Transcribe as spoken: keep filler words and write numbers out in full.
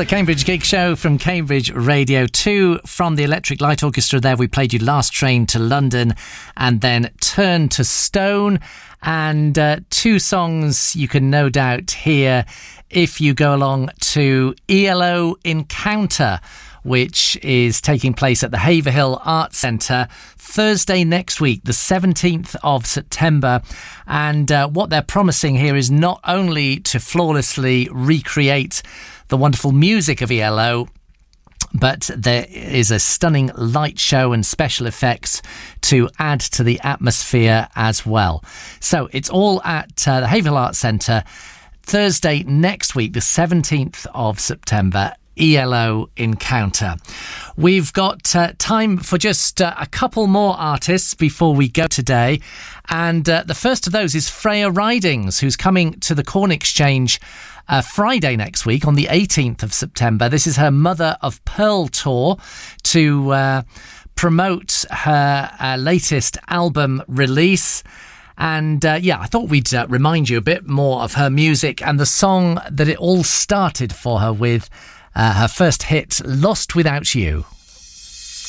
the Cambridge Gig Show from Cambridge Radio two. From the Electric Light Orchestra there, we played you Last Train to London and then Turn to Stone. And uh, two songs you can no doubt hear if you go along to E L O Encounter, which is taking place at the Haverhill Arts Centre Thursday next week, the seventeenth of September. And uh, what they're promising here is not only to flawlessly recreate the wonderful music of E L O, but there is a stunning light show and special effects to add to the atmosphere as well. So it's all at uh, the Haverhill Arts Centre Thursday next week, the seventeenth of September. E L O Encounter. We've got uh, time for just uh, a couple more artists before we go today, and uh, the first of those is Freya Ridings, who's coming to the Corn Exchange uh, Friday next week on the eighteenth of September. This is her Mother of Pearl tour to uh, promote her uh, latest album release. And uh, yeah, I thought we'd uh, remind you a bit more of her music and the song that it all started for her with. Uh, her first hit, Lost Without You.